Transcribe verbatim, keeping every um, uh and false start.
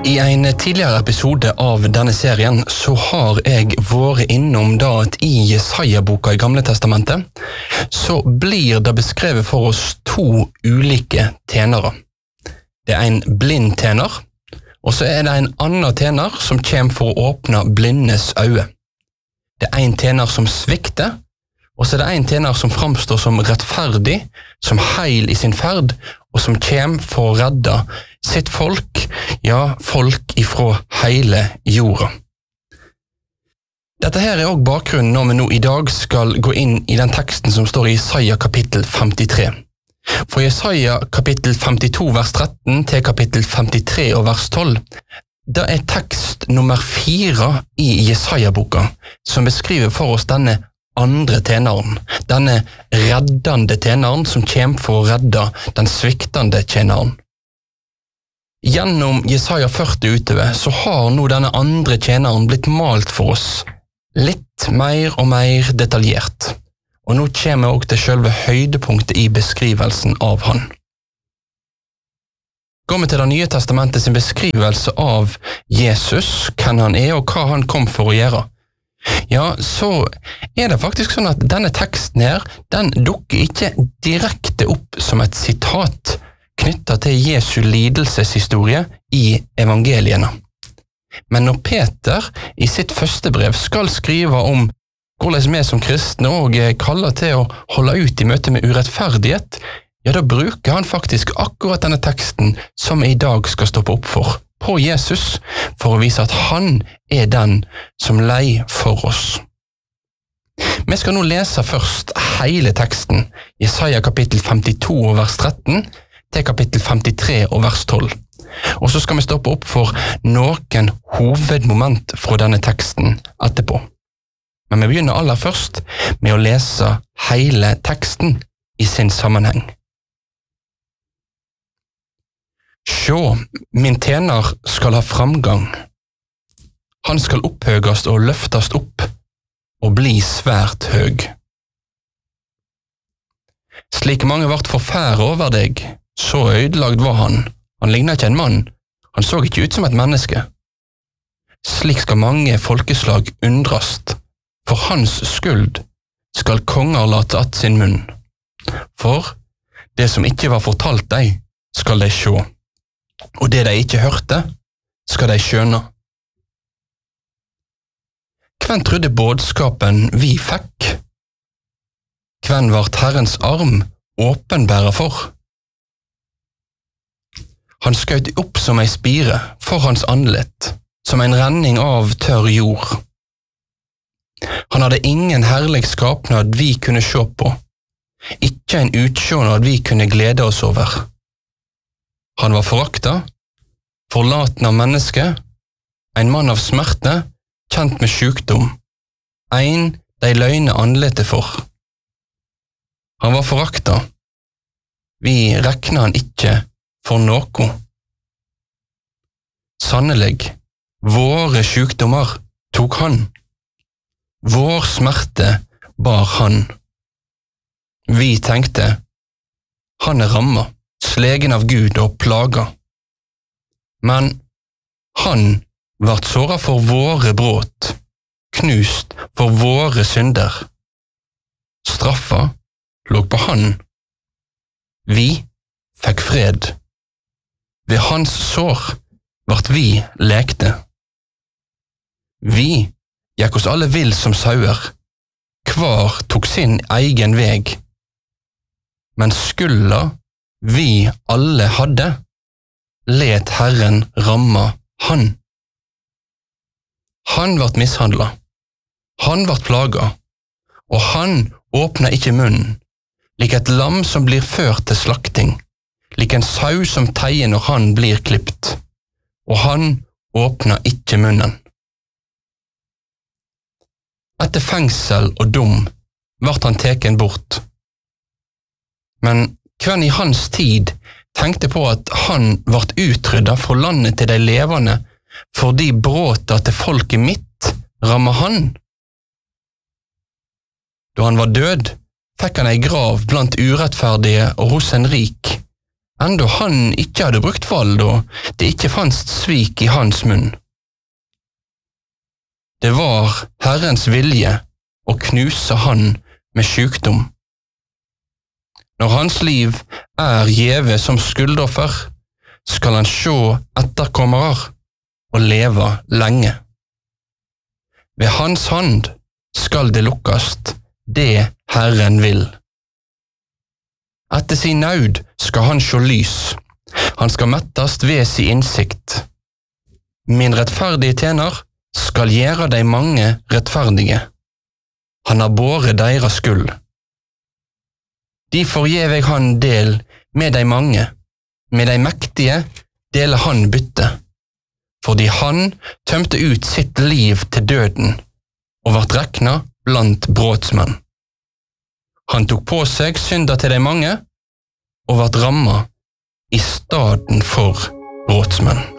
I en tidligere episode av denne serien så har jeg vært innom da at i Jesaja-boka i Gamle Testamentet så blir det beskrevet for oss to ulike tjenere. Det er en blind tjener, og så er det en annen tjener som kommer for å åpne blindes øyne. Det er en tjener som svikter, og så er det en tjener som framstår som rettferdig, som heil i sin ferd, og som kommer for å redde sitt folk, ja, folk ifra hele jorda. Dette her er også bakgrunnen når vi nå i dag skal gå inn i den teksten som står i Jesaja kapittel femtitre. For Jesaja kapittel femtito vers tretten til kapittel femtitre og vers tolv, det er tekst nummer fire i Jesaja-boka, som beskriver for oss denne andre tjeneren, denne reddende tjeneren som kommer for å redde den sviktende tjeneren. Gjennom Jesaja førti utover så har nå denne andre tjeneren blitt malt for oss, litt mer og mer detaljert, og nå kommer vi også til selve høydepunktet i beskrivelsen av han. Går vi til det nye testamentet sin beskrivelse av Jesus, hvem han er og hva han kom for å gjøre, ja, så er det faktisk sånn at denne teksten her, den dukker ikke direkte opp som et sitat knyttet til Jesu lidelseshistorie i evangeliene. Men når Peter i sitt første brev skal skrive om hvordan vi som kristne også kaller til å holde ut i møte med urettferdighet, ja, da bruker han faktisk akkurat denne teksten som vi i dag skal stoppe opp for, på Jesus, for å vise at han er den som lei for oss. Vi skal nå lese først hele teksten, Jesaja kapittel femtito og vers tretten, til kapittel femtitre og vers tolv. Og så skal vi stoppe opp for noen hovedmoment fra denne teksten etterpå. Men vi begynner aller først med å lese hele teksten i sin sammenheng. Sjå, min tjener skal ha framgang. Han skal opphøgast og løftast opp, og bli svært høg. Slik mange vart forfæret over deg, så ødelagd var han. Han lignet ikke en mann, han så ikke ut som et menneske. Slik skal mange folkeslag undrast, for hans skuld skal konger late att sin munn. For det som ikke var fortalt deg, skal de sjå. Og det de ikke hørte, skal de skjønne. Hvem trodde bådskapen vi fikk? Hvem vart Herrens arm åpenbæra for? Han skjøt opp som ei spire for hans andlet, som en renning av tørr jord. Han hadde ingen herlig skapnad vi kunne se på, ikke en utsjånad vi kunne glede oss over. Han var forakta, forlaten av menneske, en mann av smerte, kjent med sjukdom, en de løgne andlete for. Han var forakta, vi rekna han ikke for noe. Sannelig, våre sjukdommer tok han, vår smerte bar han. Vi tenkte, han er rammet, slegen av Gud og plaga. Men han vart såret for våre bråt, knust for våre synder. Straffa lå på han. Vi fikk fred. Ved hans sår vart vi lekte. Vi gikk oss alle vill som sauer, hver tok sin egen veg. Men skylda vi alle hadde, let Herren ramme han. Han vart mishandla, han vart plaga, og han åpna ikke munnen, lik et lam som blir ført til slakting, lik en sau som teier når han blir klippt, og han åpna ikke munnen. Etter fengsel og dom vart han teken bort. Men hvem i hans tid tenkte på at han vart utrydda fra landet til de levende, fordi bråta til folket mitt ramma han? Da han var død, fikk han ei grav blant urettferdige og hos en rik, enda han ikke hadde brukt vold og det ikke fanns svik i hans munn. Det var Herrens vilje å knuse han med sykdom. Når hans liv er gjeve som skuldoffer, skal han sjå etterkommere og leve lenge. Ved hans hand skal det lukkast det Herren vil. Etter sin naud skal han sjå lys, han skal mettast ved sin innsikt. Min rettferdige tjener skal gjøre de mange rettferdige. Han har båret deres skyld. Derfor gjev jeg han del med de mange, med de mektige deler han bytte, fordi han tømte ut sitt liv til døden og vart rekna blant brotsmenn. Han tok på seg synder til de mange og vart ramma i staden for brotsmenn.